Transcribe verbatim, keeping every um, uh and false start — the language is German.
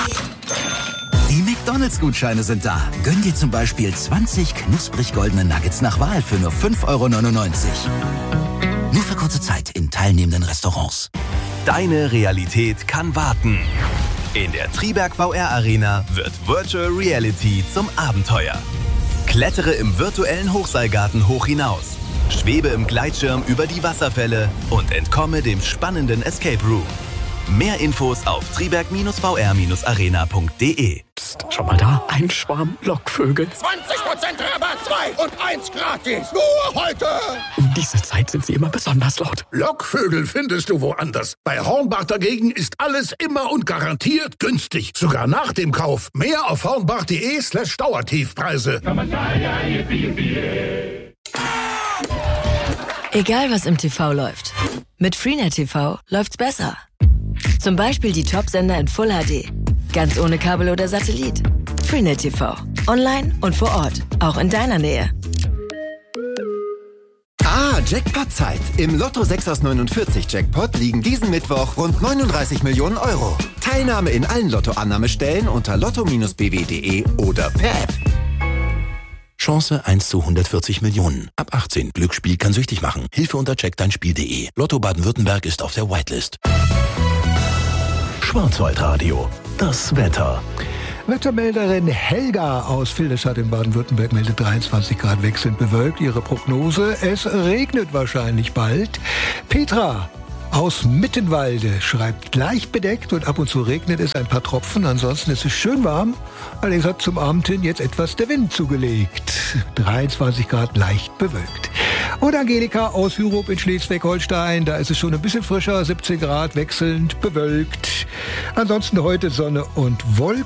Die McDonalds-Gutscheine sind da. Gönn dir zum Beispiel zwanzig knusprig goldene Nuggets nach Wahl für nur fünf Euro neunundneunzig. Nur für kurze Zeit in teilnehmenden Restaurants. Deine Realität kann warten. In der Triberg V R Arena wird Virtual Reality zum Abenteuer. Klettere im virtuellen Hochseilgarten hoch hinaus. Schwebe im Gleitschirm über die Wasserfälle und entkomme dem spannenden Escape Room. Mehr Infos auf triberg V R arena punkt de. Psst, schau mal da, ein Schwarm Lockvögel. zwanzig Prozent Rabatt, zwei und eins gratis. Nur heute. Um diese Zeit sind sie immer besonders laut. Lockvögel findest du woanders. Bei Hornbach dagegen ist alles immer und garantiert günstig. Sogar nach dem Kauf. Mehr auf hornbach.de slash Dauertiefpreise. Egal was im T V läuft, mit Freenet T V läuft's besser. Zum Beispiel die Top-Sender in Full H D. Ganz ohne Kabel oder Satellit. Freenet T V. Online und vor Ort. Auch in deiner Nähe. Ah, Jackpot-Zeit. Im Lotto sechs aus neunundvierzig Jackpot liegen diesen Mittwoch rund neununddreißig Millionen Euro. Teilnahme in allen Lottoannahmestellen unter lotto Bindestrich b w punkt de oder per App. Chance eins zu hundertvierzig Millionen. Ab achtzehn. Glücksspiel kann süchtig machen. Hilfe unter check dein Spiel punkt de. Lotto Baden-Württemberg ist auf der Whitelist. Schwarzwaldradio. Das Wetter. Wettermelderin Helga aus Vildesstadt in Baden-Württemberg meldet dreiundzwanzig Grad wechselnd bewölkt. Ihre Prognose: Es regnet wahrscheinlich bald. Petra aus Mittenwalde schreibt: leicht bedeckt und ab und zu regnet es ein paar Tropfen. Ansonsten ist es schön warm. Allerdings hat zum Abend hin jetzt etwas der Wind zugelegt. dreiundzwanzig Grad leicht bewölkt. Und Angelika aus Hürup in Schleswig-Holstein, da ist es schon ein bisschen frischer, siebzehn Grad wechselnd bewölkt. Ansonsten heute Sonne und Wolken.